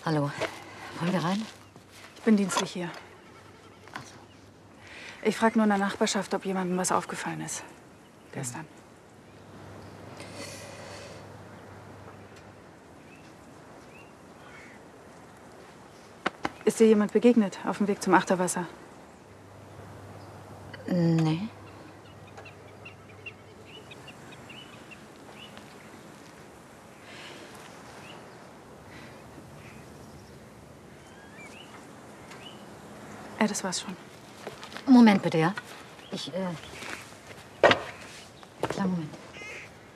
Hallo. Wollen wir rein? Ich bin dienstlich hier. Ich frage nur in der Nachbarschaft, ob jemandem was aufgefallen ist. Gestern. Ist dir jemand begegnet auf dem Weg zum Achterwasser? Nee. Ja, das war's schon. Moment bitte, ja? Kleinen Moment.